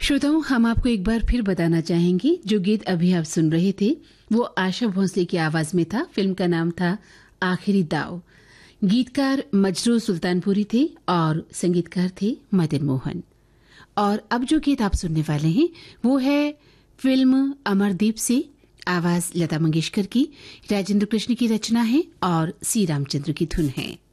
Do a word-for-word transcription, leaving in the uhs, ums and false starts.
श्रोताओं, हम आपको एक बार फिर बताना चाहेंगे, जो गीत अभी आप सुन रहे थे वो आशा भोंसले की आवाज में था। फिल्म का नाम था आखिरी दाव। गीतकार मजरू सुल्तानपुरी थे और संगीतकार थे मदन मोहन। और अब जो गीत आप सुनने वाले हैं वो है फिल्म अमरदीप से। आवाज लता मंगेशकर की, राजेंद्र कृष्ण की रचना है और सी रामचंद्र की धुन है।